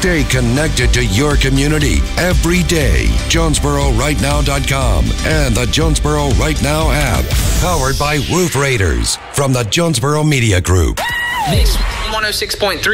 Stay connected to your community every day. JonesboroRightNow.com and the Jonesboro Right Now app. Powered by Roof Raiders from the Jonesboro Media Group. Mix 106.3.